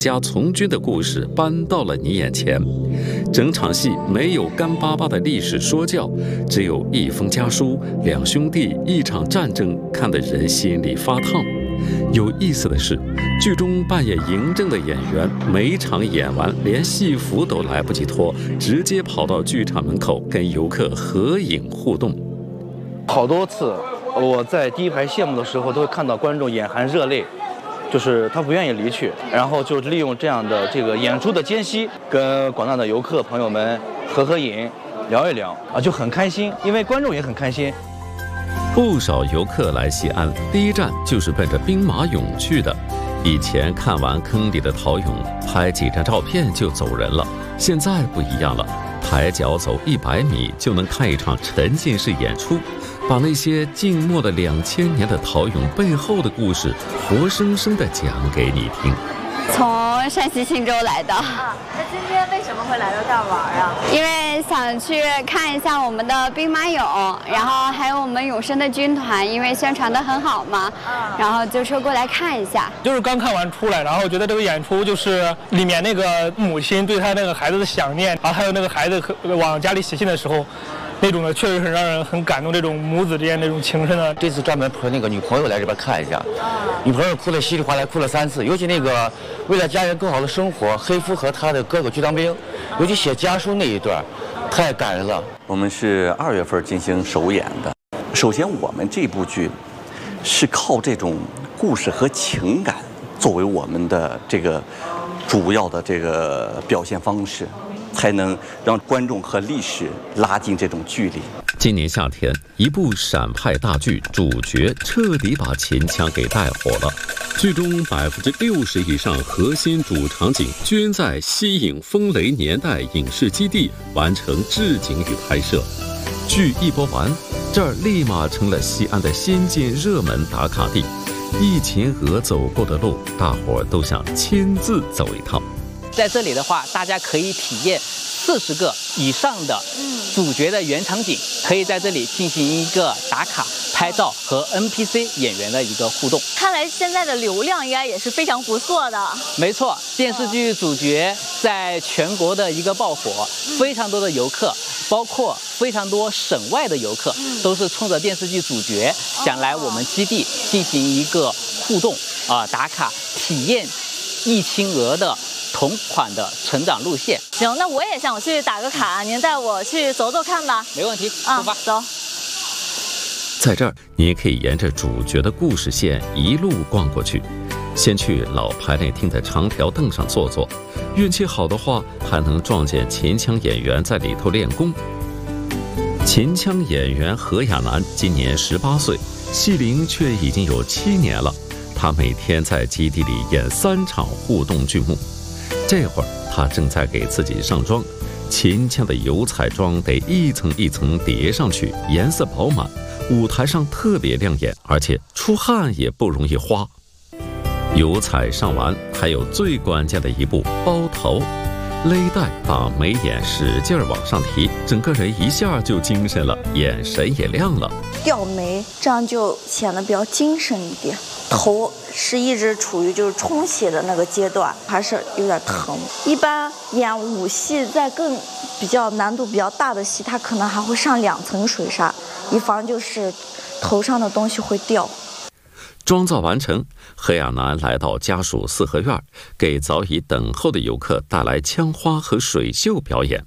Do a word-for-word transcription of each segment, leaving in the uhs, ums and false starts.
家从军的故事搬到了你眼前。整场戏没有干巴巴的历史说教，只有一封家书、两兄弟、一场战争，看得人心里发烫。有意思的是，剧中扮演嬴政的演员，每场演完连戏服都来不及脱，直接跑到剧场门口跟游客合影互动。 好多次，我在第一排谢幕的时候，都会看到观众眼含热泪。就是他不愿意离去，然后就利用这样的这个演出的间隙，跟广大的游客朋友们合合影，聊一聊啊，就很开心，因为观众也很开心。 不少游客来西安，第一站就是奔着兵马俑去的。以前看完坑里的陶俑，拍几张照片就走人了，现在不一样了，抬脚走一百米就能看一场沉浸式演出。把那些静默了两千年的陶俑背后的故事，活生生地讲给你听。 从山西忻州来的。 啊，那今天为什么会来到这儿玩啊？ 因为想去看一下我们的兵马俑，然后还有我们永生的军团，因为宣传得很好嘛，啊、然后就说过来看一下。 就是刚看完出来，然后觉得这个演出就是里面那个母亲对她那个孩子的想念，然后还有那个孩子往家里写信的时候。那种的确实很让人很感动，这种母子之间那种情深的。 这次专门陪那个女朋友来这边看一下，女朋友哭得稀里哗啦，哭了三次。尤其那个为了家人更好的生活，黑夫和他的哥哥去当兵，尤其写家书那一段，太感人了。 我们是二月份进行首演的。首先，我们这部剧是靠这种故事和情感作为我们的这个主要的这个表现方式。才能让观众和历史拉近这种距离。 今年夏天，一部陕派大剧主角彻底把秦腔给带火了。剧中百分之六十以上核心主场景均在西影风雷年代影视基地完成置景与拍摄。剧一播完，这儿立马成了西安的先进热门打卡地。一秦娥走过的路，大伙儿都想亲自走一趟。 在这里的话，大家可以体验四十个以上的主角的原场景，可以在这里进行一个打卡、拍照和 N P C 演员的一个互动。 看来现在的流量应该也是非常不错的。 没错，电视剧主角在全国的一个爆火，非常多的游客，包括非常多省外的游客，都是冲着电视剧主角想来我们基地进行一个互动啊、呃、打卡，体验易清娥的同款的成长路线。 行，那我也想去打个卡，您带我去走走看吧。 没问题，出发、 啊、走。 在这儿，你也可以沿着主角的故事线一路逛过去。先去老排练厅的长条凳上坐坐，运气好的话，还能撞见秦腔演员在里头练功。秦腔演员何亚楠今年十八岁，戏龄却已经有七年了。他每天在基地里演三场互动剧目。这会儿他正在给自己上妆，秦腔的油彩妆得一层一层叠上去，颜色饱满，舞台上特别亮眼，而且出汗也不容易花。油彩上完，还有最关键的一步包头，勒带把眉眼使劲往上提，整个人一下就精神了，眼神也亮了。 吊眉，这样就显得比较精神一点。头是一直处于就是充血的那个阶段，还是有点疼。一般演武戏在更比较难度比较大的戏，它可能还会上两层水纱，以防就是头上的东西会掉。 妆造完成，何亚楠来到家属四合院，给早已等候的游客带来枪花和水袖表演。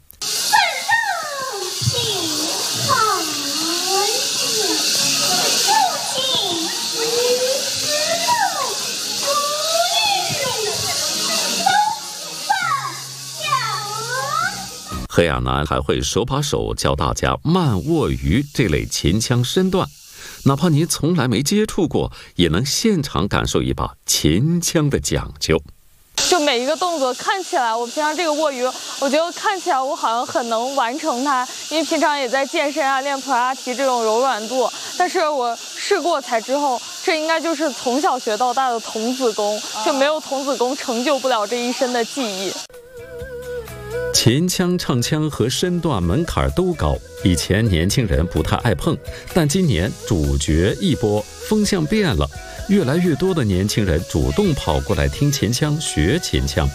何亚楠还会手把手教大家慢卧鱼这类秦腔身段，哪怕你从来没接触过，也能现场感受一把秦腔的讲究。 就每一个动作看起来，我平常这个卧鱼，我觉得看起来我好像很能完成它，因为平常也在健身啊、练普拉提这种柔软度。但是我试过才之后，这应该就是从小学到大的童子功，就没有童子功成就不了这一身的技艺。 秦腔、唱腔和身段门槛都高，以前年轻人不太爱碰，但今年主角一波，风向变了，越来越多的年轻人主动跑过来听秦腔、学秦腔。